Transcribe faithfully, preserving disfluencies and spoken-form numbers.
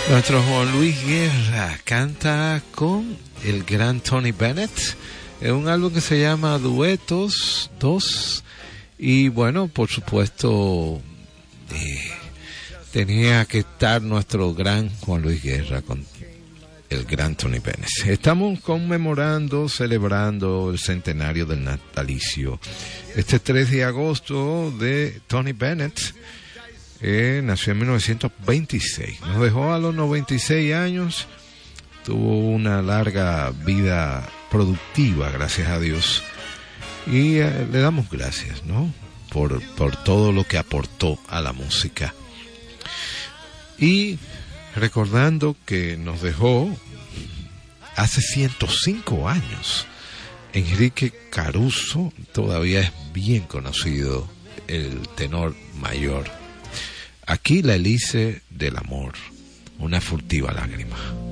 Nuestro Juan Luis Guerra canta con el gran Tony Bennett en un álbum que se llama Duetos dos. Y bueno, por supuesto, eh, tenía que estar nuestro gran Juan Luis Guerra con el gran Tony Bennett. Estamos conmemorando, celebrando el centenario del natalicio. Este tres de agosto de Tony Bennett. Eh, nació en mil novecientos veintiséis, nos dejó a los noventa y seis años, tuvo una larga vida productiva, gracias a Dios, y eh, le damos gracias, ¿no? Por, por todo lo que aportó a la música. Y recordando que nos dejó hace ciento cinco años, Enrique Caruso, todavía es bien conocido, el tenor mayor. Aquí la hélice del amor, una furtiva lágrima.